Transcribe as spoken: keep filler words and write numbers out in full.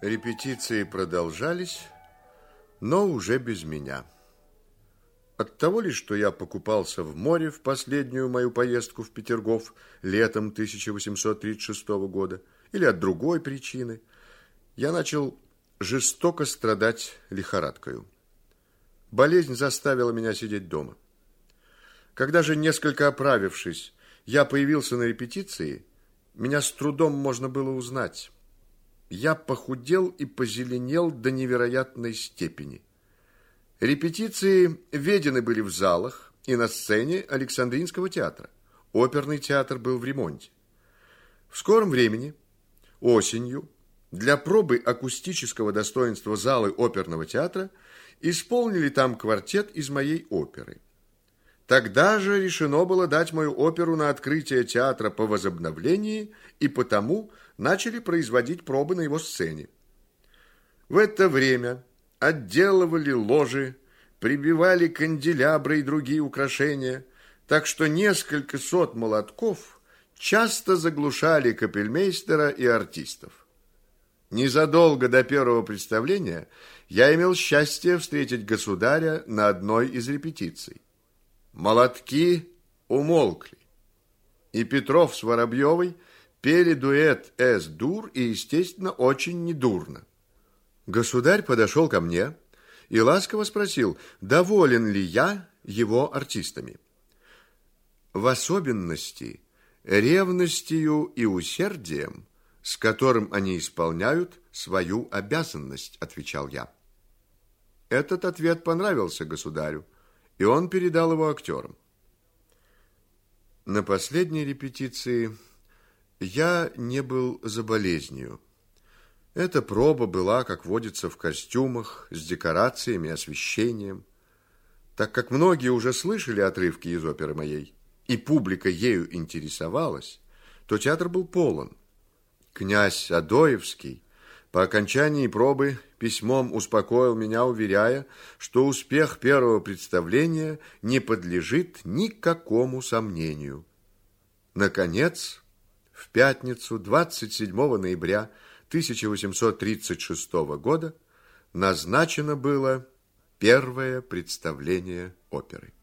Репетиции продолжались, но уже без меня. От того ли, что я покупался в море в последнюю мою поездку в Петергоф летом тысяча восемьсот тридцать шестого года, или от другой причины, я начал жестоко страдать лихорадкою. Болезнь заставила меня сидеть дома. Когда же, несколько оправившись, я появился на репетиции, меня с трудом можно было узнать. Я похудел и позеленел до невероятной степени. Репетиции ведены были в залах и на сцене Александринского театра. Оперный театр был в ремонте. В скором времени, осенью, для пробы акустического достоинства залы оперного театра исполнили там квартет из моей оперы. Тогда же решено было дать мою оперу на открытие театра по возобновлении, и потому начали производить пробы на его сцене. В это время отделывали ложи, прибивали канделябры и другие украшения, так что несколько сот молотков часто заглушали капельмейстера и артистов. Незадолго до первого представления я имел счастье встретить государя на одной из репетиций. Молотки умолкли, и Петров с Воробьевой пели дуэт «Эс-дур» и, естественно, очень недурно. Государь подошел ко мне и ласково спросил, доволен ли я его артистами. В особенности ревностью и усердием, с которым они исполняют свою обязанность, отвечал я. Этот ответ понравился государю, и он передал его актерам. На последней репетиции я не был за болезнью. Эта проба была, как водится, в костюмах, с декорациями, освещением. Так как многие уже слышали отрывки из оперы моей, и публика ею интересовалась, то театр был полон. Князь Адоевский по окончании пробы письмом успокоил меня, уверяя, что успех первого представления не подлежит никакому сомнению. Наконец, в пятницу двадцать седьмого ноября тысяча восемьсот тридцать шестого года назначено было первое представление оперы.